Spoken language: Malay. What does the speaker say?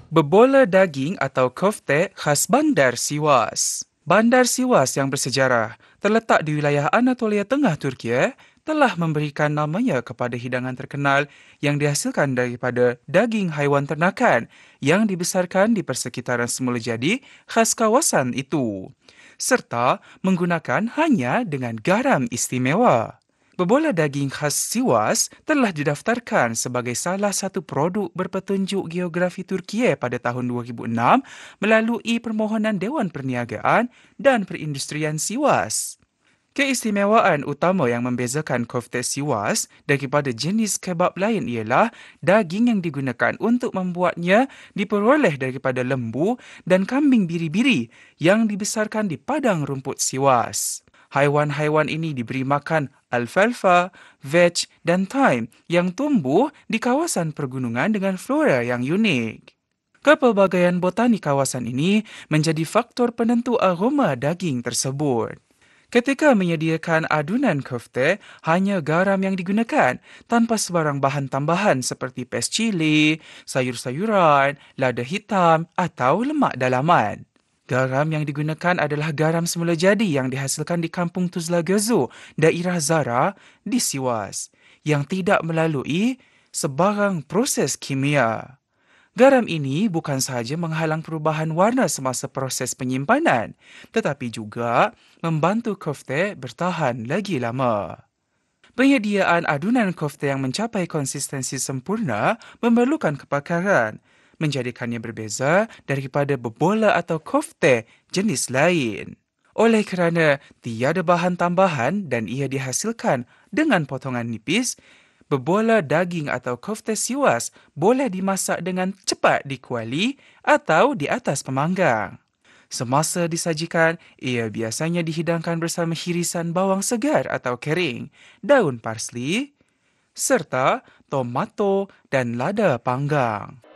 Bebola daging atau kofte khas Bandar Siwas. Bandar Siwas yang bersejarah, terletak di wilayah Anatolia Tengah Turki, telah memberikan namanya kepada hidangan terkenal yang dihasilkan daripada daging haiwan ternakan yang dibesarkan di persekitaran semula jadi khas kawasan itu, serta menggunakan hanya dengan garam istimewa. Bebola daging khas Siwas telah didaftarkan sebagai salah satu produk berpetunjuk geografi Turkiye pada tahun 2006 melalui permohonan Dewan Perniagaan dan Perindustrian Siwas. Keistimewaan utama yang membezakan kofte Siwas daripada jenis kebab lain ialah daging yang digunakan untuk membuatnya diperoleh daripada lembu dan kambing biri-biri yang dibesarkan di padang rumput Siwas. Haiwan-haiwan ini diberi makan alfalfa, veg dan thyme yang tumbuh di kawasan pergunungan dengan flora yang unik. Kepelbagaian botani kawasan ini menjadi faktor penentu aroma daging tersebut. Ketika menyediakan adunan kofte, hanya garam yang digunakan tanpa sebarang bahan tambahan seperti pes cili, sayur-sayuran, lada hitam atau lemak dalaman. Garam yang digunakan adalah garam semula jadi yang dihasilkan di Kampung Tuzla Gezo, daerah Zara di Siwas, yang tidak melalui sebarang proses kimia. Garam ini bukan sahaja menghalang perubahan warna semasa proses penyimpanan, tetapi juga membantu kofte bertahan lagi lama. Penyediaan adunan kofte yang mencapai konsistensi sempurna memerlukan kepakaran, menjadikannya berbeza daripada bebola atau kofte jenis lain. Oleh kerana tiada bahan tambahan dan ia dihasilkan dengan potongan nipis, bebola daging atau kofte Siwas boleh dimasak dengan cepat di kuali atau di atas pemanggang. Semasa disajikan, ia biasanya dihidangkan bersama hirisan bawang segar atau kering, daun parsley, serta tomato dan lada panggang.